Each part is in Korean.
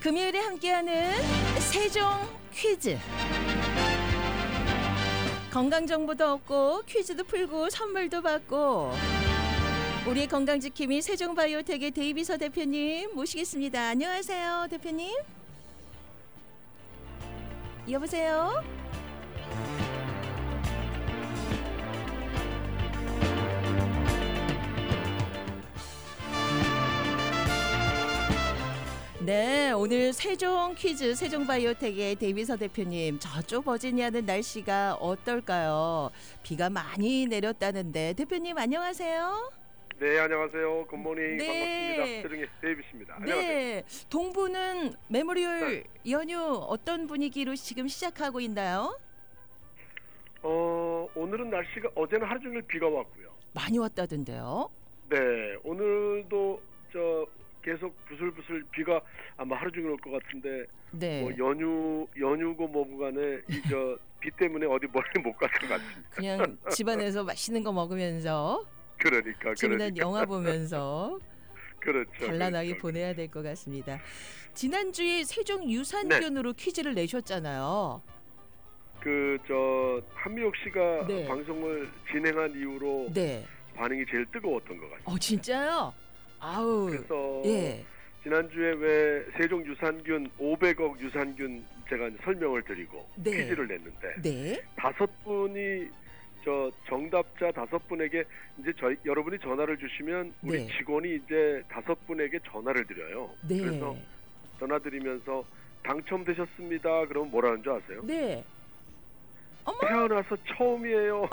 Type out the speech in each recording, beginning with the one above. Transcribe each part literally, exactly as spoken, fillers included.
금요일에 함께하는 세종 퀴즈. 건강 정보도 얻고 퀴즈도 풀고 선물도 받고 우리의 건강 지킴이 세종바이오텍의 데이비서 대표님 모시겠습니다. 안녕하세요, 대표님. 여보세요? 네, 오늘 세종 퀴즈 세종바이오텍의 데이비서 대표님, 저쪽 버지니아는 날씨가 어떨까요? 비가 많이 내렸다는데 대표님 안녕하세요. 네, 안녕하세요. 굿모닝. 네. 반갑습니다. 세종의 데이비스입니다. 네, 동부는 메모리얼 네. 연휴 어떤 분위기로 지금 시작하고 있나요? 어, 오늘은 날씨가 어제는 하루 종일 비가 왔고요. 많이 왔다던데요? 네, 오늘도 저 계속 부슬부슬 비가 아마 하루 종일 올 것 같은데 네. 뭐 연휴 연휴고 뭐고 간에 이 저 비 때문에 어디 멀리 못 갈 것 같습니다. 그냥 집안에서 맛있는 거 먹으면서 그러니까 재미난 그러니까. 영화 보면서 그렇죠. 단란하게 그렇죠. 보내야 될 것 같습니다. 지난주에 세종 유산균으로 네. 퀴즈를 내셨잖아요. 그 저 한미옥 씨가 네. 방송을 진행한 이후로 네. 반응이 제일 뜨거웠던 것 같아요. 어, 진짜요? 아우. 그래서 예. 지난주에 왜 세종 유산균 오백억 유산균 제가 설명을 드리고 네. 퀴즈를 냈는데 네. 다섯 분이 저 정답자 다섯 분에게 이제 저희 여러분이 전화를 주시면 우리 네. 직원이 이제 다섯 분에게 전화를 드려요. 네. 그래서 전화 드리면서 당첨되셨습니다. 그러면 뭐라는 줄 아세요? 네. 어머. 태어나서 처음이에요.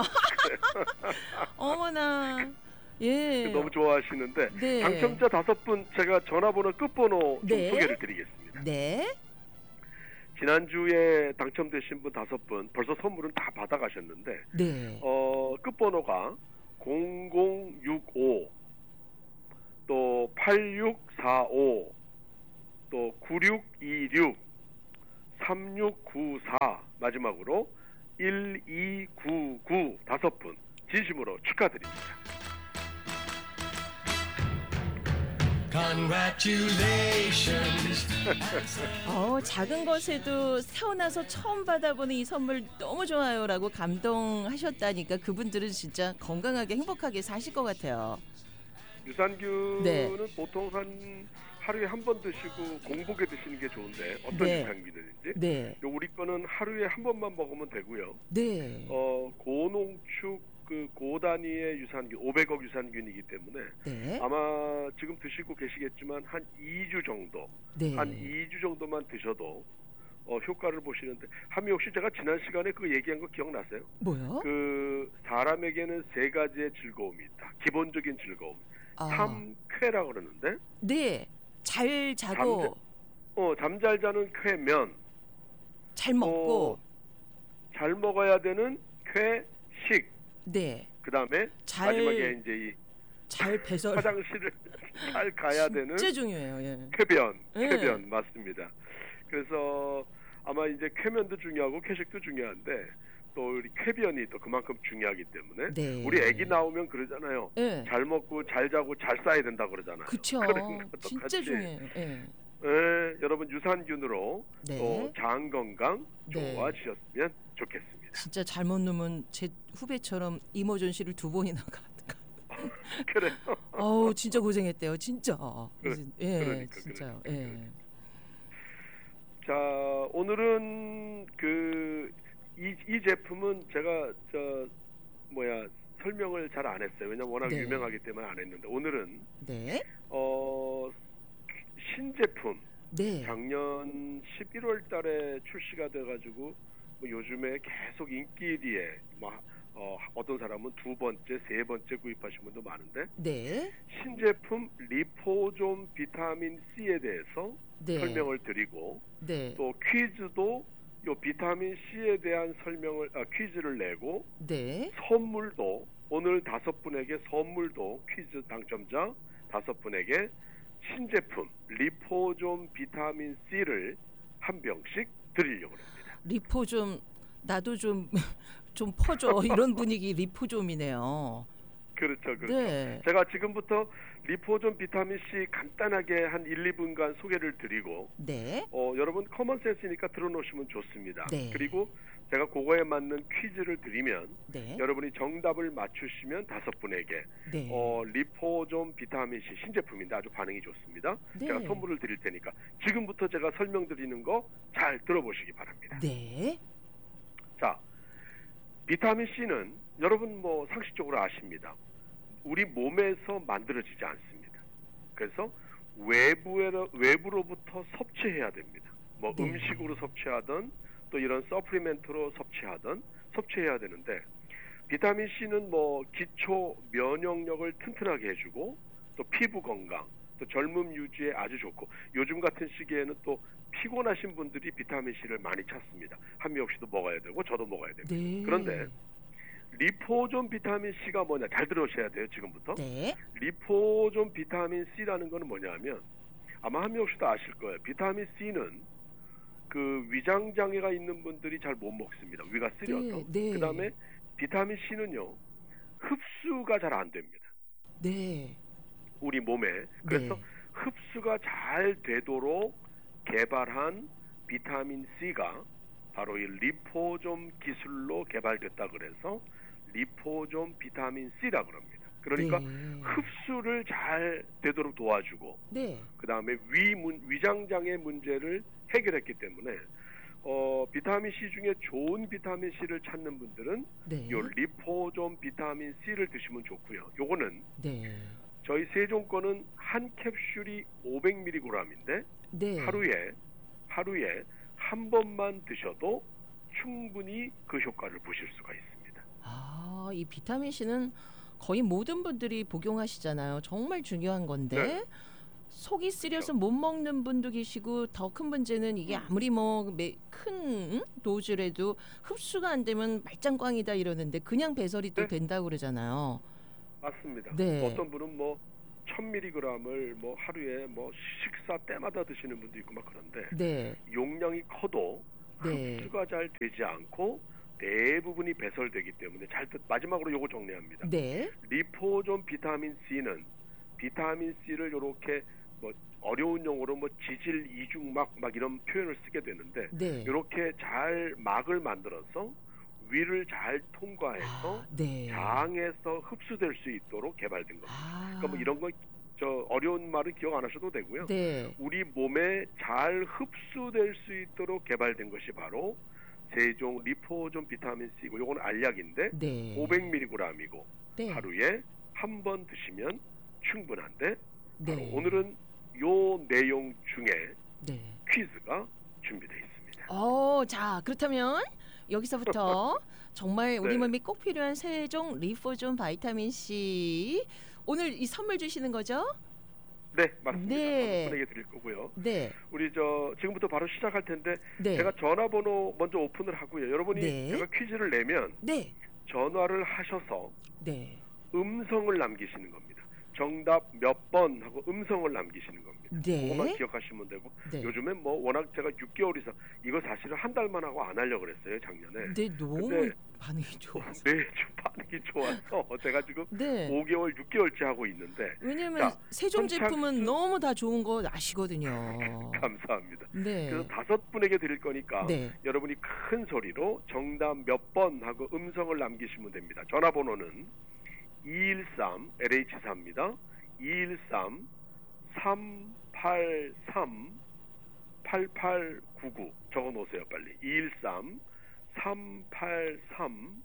어머나. 예. 너무 좋아하시는데 네. 당첨자 다섯 분 제가 전화번호 끝번호 좀 네. 소개를 드리겠습니다. 네. 지난주에 당첨되신 분 다섯 분 벌써 선물은 다 받아가셨는데 네. 어, 끝번호가 공공육오 또 팔육사오 또 구육이육 삼육구사 마지막으로 일이구구 다섯 분 진심으로 축하드립니다. Congratulations. 어, 작은 것에도 태어나서 처음 받아보는 이 선물 너무 좋아요라고 감동하셨다니까 그분들은 진짜 건강하게 행복하게 사실 것 같아요. 유산균은 네. 보통 한 하루에 한 번 드시고 공복에 드시는 게 좋은데 어떤 네. 유산균이든지 네. 요 우리 거는 하루에 한 번만 먹으면 되고요. 네. 어, 고농축 그 고단위의 유산균 오백억 유산균이기 때문에 네. 아마 지금 드시고 계시겠지만 한 이 주 정도 네. 한 이 주 정도만 드셔도 어, 효과를 보시는데 한미 혹시 제가 지난 시간에 그 얘기한 거 기억나세요? 뭐요? 그 사람에게는 세 가지의 즐거움이 있다. 기본적인 즐거움. 아. 삼쾌라고 그러는데 네. 잘 자고 잠자, 어, 잠잘 자는 쾌면 잘 먹고 어, 잘 먹어야 되는 쾌식 네. 그 다음에 잘- 마지막에 이제 이 잘 배설 화장실을 잘 가야 되는 진짜 중요해요. 예. 쾌변, 네. 쾌변 맞습니다. 그래서 아마 이제 쾌면도 중요하고 쾌식도 중요한데 또 우리 쾌변이 또 그만큼 중요하기 때문에 네. 우리 아기 나오면 그러잖아요. 예. 잘 먹고 잘 자고 잘 싸야 된다 그러잖아요. 그쵸. 그런 것도 진짜 같이. 중요해요. 예. 네, 여러분 유산균으로 네. 또 장 건강 네. 좋아지셨으면 좋겠습니다. 진짜 잘못 놓으면 제 후배처럼 이모전 씨를 두 번이나 가. 그래요. 어우 진짜 고생했대요. 진짜. 그래, 예, 그러니까, 진짜요. 그러니까, 예. 자, 오늘은 그 이 이 제품은 제가 저 뭐야 설명을 잘 안 했어요. 왜냐면 워낙 네. 유명하기 때문에 안 했는데 오늘은 네. 어 신제품 네. 작년 십일월 달에 출시가 돼가지고 뭐 요즘에 계속 인기리에 뭐 어, 어떤 사람은 두 번째, 세 번째 구입하신 분도 많은데 네. 신제품 리포존 비타민 C에 대해서 네. 설명을 드리고 네. 또 퀴즈도 요 비타민 C에 대한 설명을 아, 퀴즈를 내고 네. 선물도 오늘 다섯 분에게 선물도 퀴즈 당첨자 다섯 분에게 신제품 리포존 비타민 C를 한 병씩 드리려고 합니다. 리포 좀 나도 좀 좀 퍼줘 이런 분위기 리포좀이네요. 그렇죠, 그렇죠. 네. 제가 지금부터 리포존 비타민 C 간단하게 한 일, 이 분간 소개를 드리고 네. 어, 여러분 커먼 센스니까 들어놓으시면 좋습니다. 네. 그리고 제가 그거에 맞는 퀴즈를 드리면 네. 여러분이 정답을 맞추시면 다섯 분에게 네. 어, 리포존 비타민 C 신제품인데 아주 반응이 좋습니다. 네. 제가 선물을 드릴 테니까 지금부터 제가 설명드리는 거 잘 들어보시기 바랍니다. 네. 자, 비타민 C는 여러분 뭐 상식적으로 아십니다. 우리 몸에서 만들어지지 않습니다. 그래서 외부에, 외부로부터 섭취해야 됩니다. 뭐 네. 음식으로 섭취하든 또 이런 서플리멘트로 섭취하든 섭취해야 되는데 비타민 C는 뭐 기초 면역력을 튼튼하게 해주고 또 피부 건강 또 젊음 유지에 아주 좋고 요즘 같은 시기에는 또 피곤하신 분들이 비타민 C를 많이 찾습니다. 한미옥 씨도 먹어야 되고 저도 먹어야 됩니다. 네. 그런데 리포존 비타민 C가 뭐냐 잘 들으셔야 돼요. 지금부터. 네. 리포존 비타민 C라는 거는 뭐냐면 아마 한미옥 씨도 아실 거예요. 비타민 C는 그 위장 장애가 있는 분들이 잘 못 먹습니다. 위가 쓰려서. 네, 네. 그다음에 비타민 C는요 흡수가 잘 안 됩니다. 네. 우리 몸에. 그래서 네. 흡수가 잘 되도록 개발한 비타민 C가 바로 이 리포존 기술로 개발됐다 그래서 리포존 비타민 C라 그럽니다. 그러니까 네. 흡수를 잘 되도록 도와주고 네. 그다음에 위 문, 위장 장애 문제를 해결했기 때문에 어, 비타민 C 중에 좋은 비타민 C를 찾는 분들은 네. 요 리포존 비타민 C를 드시면 좋고요. 요거는 네. 저희 세종 거는 한 캡슐이 오백 밀리그램인데 네. 하루에 하루에 한 번만 드셔도 충분히 그 효과를 보실 수가 있습니다. 아, 이 비타민 C는 거의 모든 분들이 복용하시잖아요. 정말 중요한 건데 네. 속이 쓰려서 못 먹는 분도 계시고 더 큰 문제는 이게 아무리 뭐 큰 도주라도 흡수가 안 되면 말짱꽝이다 이러는데 그냥 배설이 또 네. 된다고 그러잖아요. 맞습니다. 네. 어떤 분은 뭐 천 밀리그램을 뭐 하루에 뭐 식사 때마다 드시는 분도 있고 막 그런데 네. 용량이 커도 네. 흡수가 잘 되지 않고 대부분이 배설되기 때문에 잘 듣, 마지막으로 요거 정리합니다. 네. 리포존 비타민 C는 비타민 C를 이렇게 뭐 어려운 용어로 뭐 지질 이중막 막 이런 표현을 쓰게 되는데 네. 이렇게 잘 막을 만들어서 위를 잘 통과해서 아, 네. 장에서 흡수될 수 있도록 개발된 겁니다. 아. 그러니까 뭐 이런 거 저 어려운 말은 기억 안 하셔도 되고요. 네. 우리 몸에 잘 흡수될 수 있도록 개발된 것이 바로 세종 리포존 비타민 C고 요거는 알약인데 네. 오백 밀리그램이고 네. 하루에 한 번 드시면 충분한데 바로 네. 오늘은 요 내용 중에 네. 퀴즈가 준비되어 있습니다. 어, 자, 그렇다면 여기서부터 정말 우리 네. 몸에 꼭 필요한 세종 리포존 바이타민 C 오늘 이 선물 주시는 거죠? 네, 맞습니다. 네. 다섯 분에게 드릴 거고요. 네. 우리 저 지금부터 바로 시작할 텐데 네. 제가 전화번호 먼저 오픈을 하고요. 여러분이 네. 제가 퀴즈를 내면 네. 전화를 하셔서 네. 음성을 남기시는 겁니다. 정답 몇 번 하고 음성을 남기시는 겁니다. 네. 그것만 기억하시면 되고 네. 요즘엔 뭐 워낙 제가 육 개월 이상 이거 사실은 한 달만 하고 안 하려고 그랬어요 작년에. 네, 너무 근데 반응이 좋아서. 매주 반응이 좋아서 제가 지금 네. 오 개월 육 개월째 하고 있는데 왜냐면 자, 세종 제품은 선착순- 너무 다 좋은 거 아시거든요. 감사합니다. 네. 그래서 다섯 분에게 드릴 거니까 네. 여러분이 큰 소리로 정답 몇 번 하고 음성을 남기시면 됩니다. 전화번호는 이일삼 엘에이치사입니다. 이일삼 삼팔삼 팔팔구구 적어놓으세요 빨리. 이일삼 삼팔삼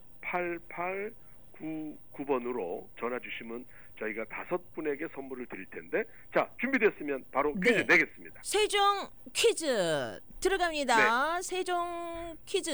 팔팔구구 번으로 전화 주시면 저희가 다섯 분에게 선물을 드릴 텐데 자 준비됐으면 바로 퀴즈 네. 내겠습니다. 세종 퀴즈 들어갑니다. 네. 세종 퀴즈.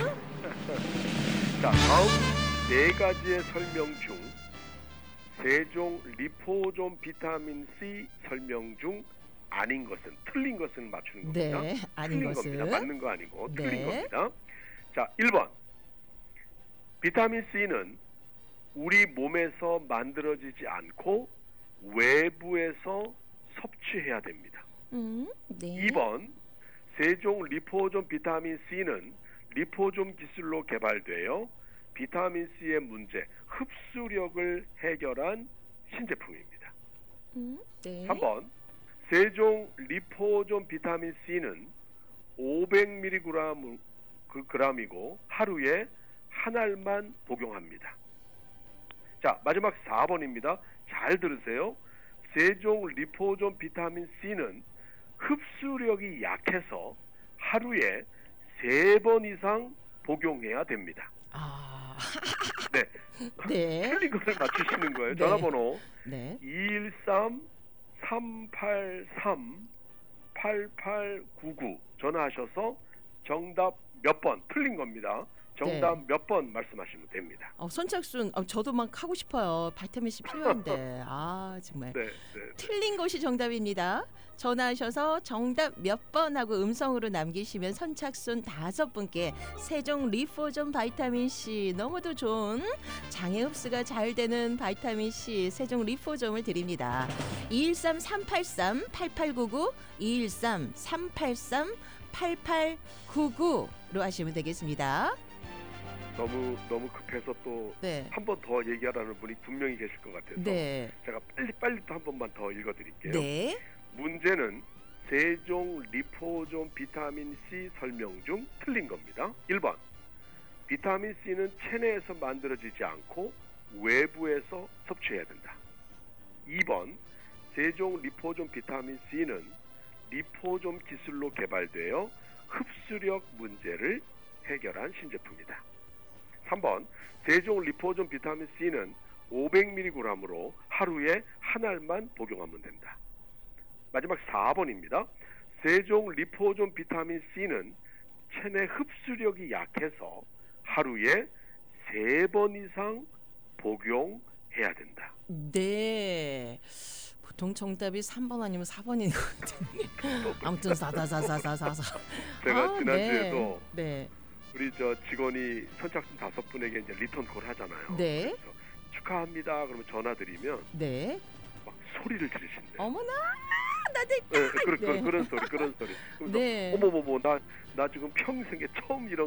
자 다음 네 가지의 설명 중 세종 리포존 비타민 C 설명 중 아닌 것은 틀린 것은 맞추는 겁니다. 네. 아닌 틀린 것은. 겁니다. 맞는 거 아니고 네. 틀린 겁니다. 자 일 번 비타민 C는 우리 몸에서 만들어지지 않고 외부에서 섭취해야 됩니다. 음, 네. 이 번 세종 리포존 비타민 C는 리포존 기술로 개발되어 비타민 C의 문제, 흡수력을 해결한 신제품입니다. 음, 네. 삼 번 세종 리포존 비타민 C는 오백 밀리그램 그 그램이고 하루에 한 알만 복용합니다. 자, 마지막 사 번입니다. 잘 들으세요. 세종 리포존 비타민 C는 흡수력이 약해서 하루에 세 번 이상 복용해야 됩니다. 아, 네. 네. 틀린 것을 맞추시는 거예요. 네. 전화번호 네. 이일삼 삼팔삼 팔팔구구 전화하셔서 정답 몇 번 틀린 겁니다. 정답 네. 몇 번 말씀하시면 됩니다. 어, 선착순, 어, 저도 막 하고 싶어요. 바이타민 C 필요한데. 아, 정말. 네, 네, 네. 틀린 것이 정답입니다. 전화하셔서 정답 몇 번 하고 음성으로 남기시면 선착순 다섯 분께 세종 리포존 바이타민 C 너무도 좋은 장애 흡수가 잘 되는 바이타민 C 세종 리포존을 드립니다. 이일삼 삼팔삼 팔팔구구 이일삼 삼팔삼 팔팔구구로 하시면 되겠습니다. 너무 너무 급해서 또 네. 한 번 더 얘기하라는 분이 분명히 계실 것 같아서 네. 제가 빨리 빨리 또 한 번만 더 읽어드릴게요. 네. 문제는 세종 리포존 비타민 C 설명 중 틀린 겁니다. 일 번 비타민 C는 체내에서 만들어지지 않고 외부에서 섭취해야 된다. 이 번 세종 리포존 비타민 C는 리포존 기술로 개발되어 흡수력 문제를 해결한 신제품이다. 삼 번 세종 리포존 비타민 C는 오백 밀리그램으로 하루에 한 알만 복용하면 된다. 마지막 사 번입니다. 세종 리포존 비타민 C는 체내 흡수력이 약해서 하루에 세 번 이상 복용해야 된다. 네. 보통 정답이 삼 번 아니면 사 번인 것 같은데. 아무튼 사사사사사사. 제가 아, 지난주에도 네. 네. 우리 저 직원이 선착순 다섯 분에게 이제 리턴 콜 하잖아요. 네. 그래서 축하합니다. 그러면 전화 드리면 네. 막 소리를 지르신대요. 어머나 나도 있다. 네, 그런, 네. 그런, 그런 소리, 그런 소리. 그래서 네. 어머머머, 나, 나 지금 평생에 처음 이런